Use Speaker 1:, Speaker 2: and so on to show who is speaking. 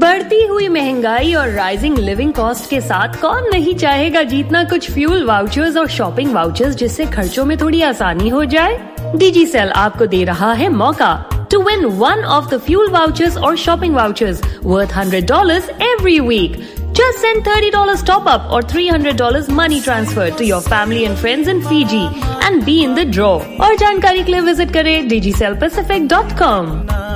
Speaker 1: बढ़ती हुई महंगाई और राइजिंग लिविंग कॉस्ट के साथ कौन नहीं चाहेगा जीतना कुछ फ्यूल वाउचर्स और शॉपिंग वाउचर्स, जिससे खर्चों में थोड़ी आसानी हो जाए। डिजिसेल आपको दे रहा है मौका to win one of the fuel vouchers or shopping vouchers worth $100 every week. Just send $30 top up or $300 money transfer to your family and friends in Fiji and be in the draw. और जानकारी के लिए visit करें digicelpacific.com.